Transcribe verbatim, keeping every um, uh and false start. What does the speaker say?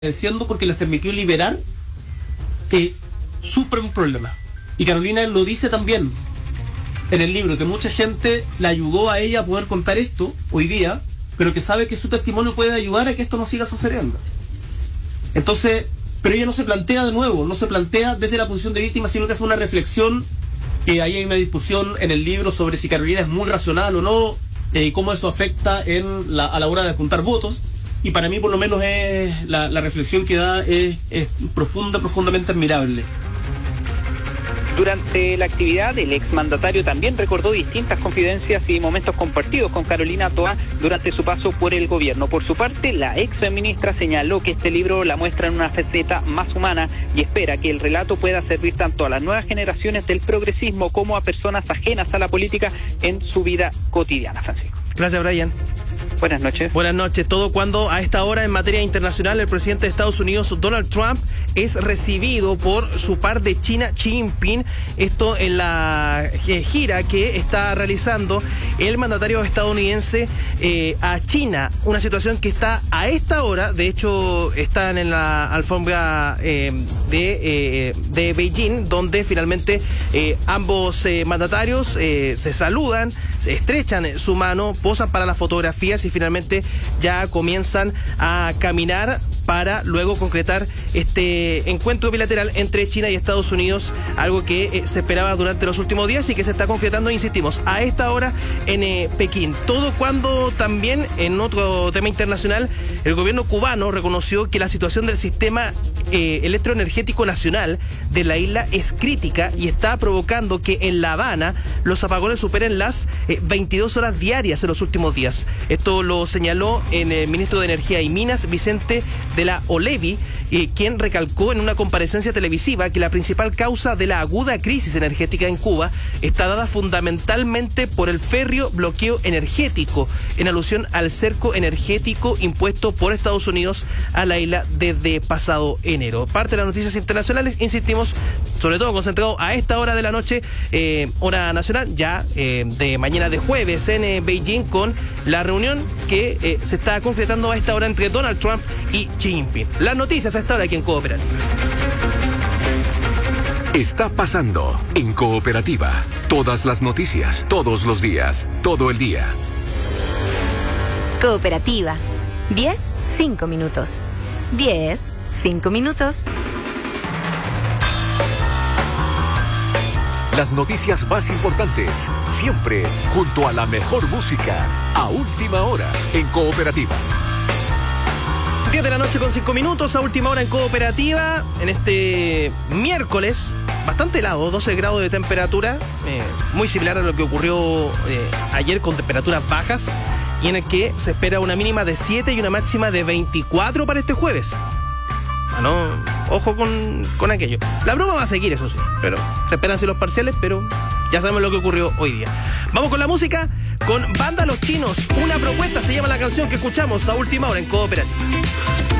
diciendo porque les permitió liberar eh, su propio problema. Y Carolina lo dice también en el libro, que mucha gente la ayudó a ella a poder contar esto hoy día, pero que sabe que su testimonio puede ayudar a que esto no siga sucediendo. Entonces, pero ella no se plantea de nuevo, no se plantea desde la posición de víctima, sino que hace una reflexión, que ahí hay una discusión en el libro sobre si Carolina es muy racional o no, y eh, cómo eso afecta en la, a la hora de juntar votos. Y para mí, por lo menos, es la, la reflexión que da es, es profunda, profundamente admirable. Durante la actividad, el exmandatario también recordó distintas confidencias y momentos compartidos con Carolina Toá durante su paso por el gobierno. Por su parte, la exministra señaló que este libro la muestra en una faceta más humana y espera que el relato pueda servir tanto a las nuevas generaciones del progresismo como a personas ajenas a la política en su vida cotidiana. Francisco. Gracias, Brian. Buenas noches. Buenas noches. Todo cuando a esta hora en materia internacional el presidente de Estados Unidos, Donald Trump, es recibido por su par de China, Xi Jinping. Esto en la gira que está realizando el mandatario estadounidense eh, a China. Una situación que está a esta hora, de hecho están en la alfombra eh, de, eh, de Beijing, donde finalmente eh, ambos eh, mandatarios eh, se saludan, se estrechan su mano, posan para las fotografías y finalmente ya comienzan a caminar para luego concretar este encuentro bilateral entre China y Estados Unidos, algo que eh, se esperaba durante los últimos días y que se está concretando, insistimos, a esta hora en eh, Pekín. Todo cuando también, en otro tema internacional, el gobierno cubano reconoció que la situación del sistema eh, electroenergético nacional de la isla es crítica y está provocando que en La Habana los apagones superen las eh, veintidós horas diarias en los últimos días. Esto lo señaló en el ministro de Energía y Minas, Vicente de la Olevi, eh, quien recalcó en una comparecencia televisiva que la principal causa de la aguda crisis energética en Cuba está dada fundamentalmente por el férreo bloqueo energético, en alusión al cerco energético impuesto por Estados Unidos a la isla desde pasado enero. Parte de las noticias internacionales, insistimos, sobre todo concentrado a esta hora de la noche, eh, hora nacional, ya eh, de mañana de jueves en eh, Beijing, con la reunión que eh, se está concretando a esta hora entre Donald Trump y Xi Jinping. Las noticias a esta hora aquí en Cooperativa. Está pasando en Cooperativa. Todas las noticias, todos los días, todo el día. Cooperativa. diez, cinco minutos. diez, cinco minutos. Las noticias más importantes, siempre junto a la mejor música, a última hora en Cooperativa. diez de la noche con cinco minutos, a última hora en Cooperativa, en este miércoles, bastante helado, doce grados de temperatura, eh, muy similar a lo que ocurrió eh, ayer con temperaturas bajas, y en el que se espera una mínima de siete y una máxima de veinticuatro para este jueves. Ah, no, ojo con, con aquello. La broma va a seguir, eso sí, pero se esperan cielos parciales, pero ya sabemos lo que ocurrió hoy día. Vamos con la música, con Banda Los Chinos. Una propuesta, se llama la canción que escuchamos a última hora en Cooperativa.